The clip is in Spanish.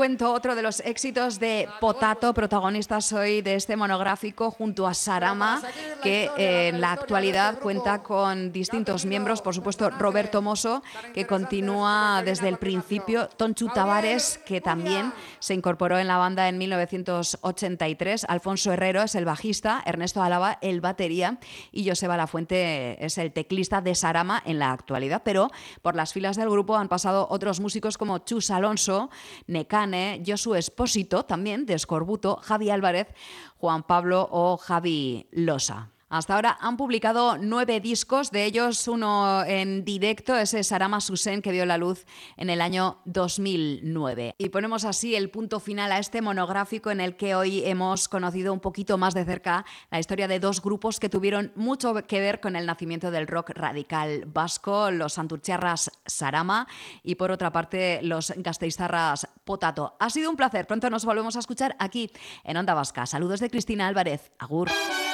cuento otro de los éxitos de Potato, protagonistas hoy de este monográfico junto a Sarama, que en la actualidad cuenta con distintos miembros, por supuesto Roberto Mosso, que continúa desde el principio, Tonchu Tavares, que también se incorporó en la banda en 1983, Alfonso Herrero es el bajista, Ernesto Álava el batería y Joseba Lafuente es el teclista de Sarama en la actualidad, pero por las filas del grupo han pasado otros músicos como Chus Alonso, Nekane, Josu Espósito, también de Escorbuto, Javi Álvarez, Juan Pablo o Javi Losa. Hasta ahora han publicado 9 discos, de ellos uno en directo, ese Sarama Susen, que vio la luz en el año 2009. Y ponemos así el punto final a este monográfico en el que hoy hemos conocido un poquito más de cerca la historia de dos grupos que tuvieron mucho que ver con el nacimiento del rock radical vasco, los santurtziarras Sarama y por otra parte los gasteiztarras Potato. Ha sido un placer, pronto nos volvemos a escuchar aquí en Onda Vasca. Saludos de Cristina Álvarez. Agur.